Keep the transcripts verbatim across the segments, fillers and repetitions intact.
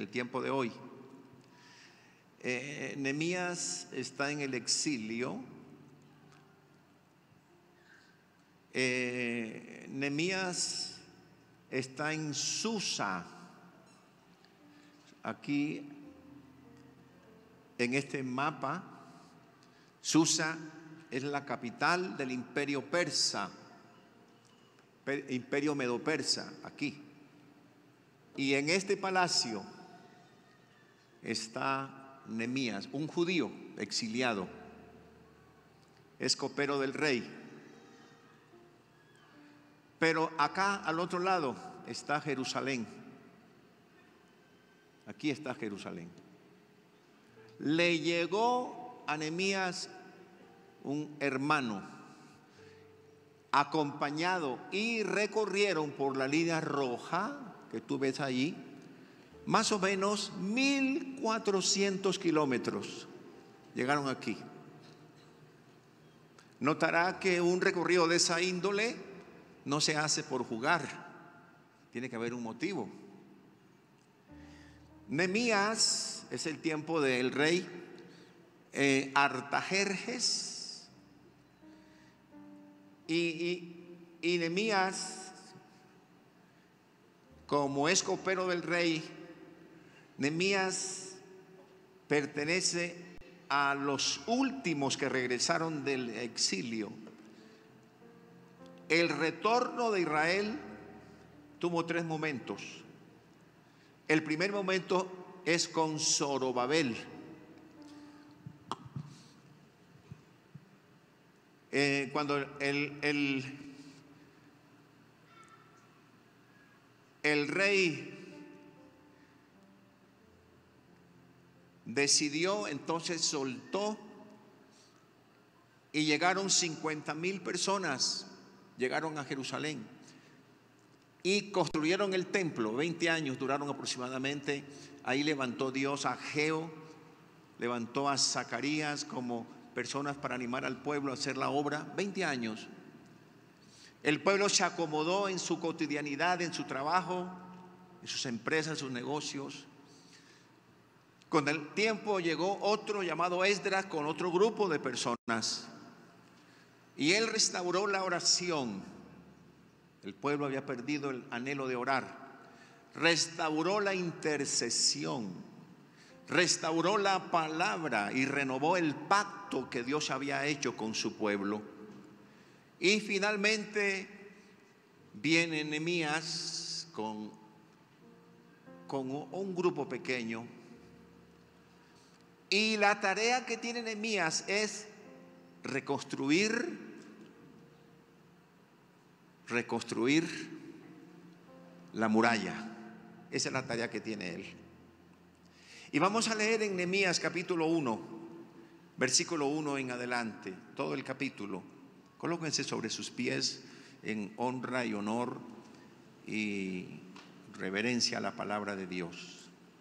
el tiempo de hoy. Eh, Nehemías está en el exilio. Eh, Nehemías está en Susa. Aquí en este mapa, Susa es la capital del imperio persa, imperio medo-persa, aquí. Y en este palacio está Nehemías, un judío exiliado, es copero del rey. Pero acá al otro lado está Jerusalén. Aquí está Jerusalén. Le llegó a Nehemías un hermano, acompañado, y recorrieron por la línea roja que tú ves allí, más o menos mil cuatrocientos kilómetros. Llegaron aquí. Notará que un recorrido de esa índole no se hace por jugar, tiene que haber un motivo. Nehemías es el tiempo del rey eh, Artajerjes, y, y, y Nehemías, como es copero del rey, Nehemías pertenece a los últimos que regresaron del exilio. El retorno de Israel tuvo tres momentos. El primer momento es con Zorobabel. Eh, cuando el, el, el rey decidió, entonces soltó, y llegaron cincuenta mil personas, llegaron a Jerusalén y construyeron el templo. veinte años duraron aproximadamente. Ahí levantó Dios a Ageo, levantó a Zacarías como personas para animar al pueblo a hacer la obra. veinte años. El pueblo se acomodó en su cotidianidad, en su trabajo, en sus empresas, en sus negocios. Con el tiempo llegó otro llamado Esdras con otro grupo de personas, y él restauró la oración. El pueblo había perdido el anhelo de orar. Restauró la intercesión, restauró la palabra y renovó el pacto que Dios había hecho con su pueblo. Y finalmente viene Nehemías con, con un grupo pequeño. Y la tarea que tiene Nehemías es reconstruir, reconstruir la muralla. Esa es la tarea que tiene él. Y vamos a leer en Nehemías capítulo uno, versículo uno en adelante, todo el capítulo. Colóquense sobre sus pies en honra y honor y reverencia a la palabra de Dios.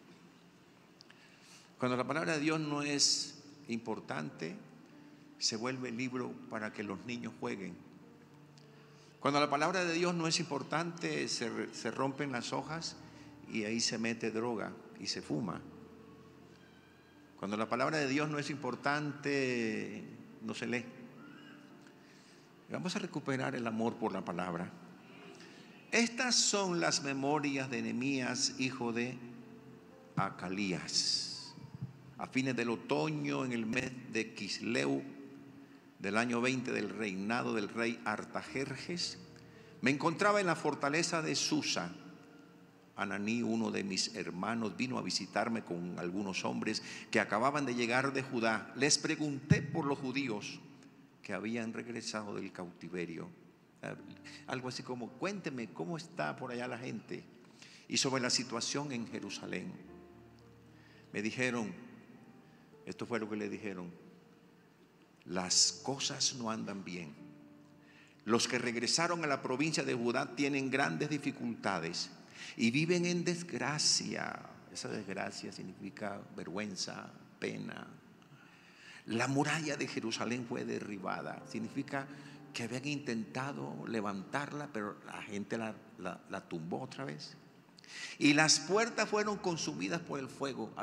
Cuando la palabra de Dios no es importante, se vuelve libro para que los niños jueguen. Cuando la palabra de Dios no es importante, se, se rompen las hojas y ahí se mete droga y se fuma. Cuando la palabra de Dios no es importante, no se lee. Vamos a recuperar el amor por la palabra. Estas son las memorias de Nehemías, hijo de Acalías. A fines del otoño, en el mes de Quisleu del año veinte del reinado del rey Artajerjes, me encontraba en la fortaleza de Susa. Ananí, uno de mis hermanos, vino a visitarme con algunos hombres que acababan de llegar de Judá. Les pregunté por los judíos que habían regresado del cautiverio. Algo así como: cuénteme cómo está por allá la gente, y sobre la situación en Jerusalén. Me dijeron, esto fue lo que le dijeron: las cosas no andan bien. Los que regresaron a la provincia de Judá tienen grandes dificultades y viven en desgracia. Esa desgracia significa vergüenza, pena. La muralla de Jerusalén fue derribada. Significa que habían intentado levantarla, pero la gente la, la, la tumbó otra vez. Y las puertas fueron consumidas por el fuego.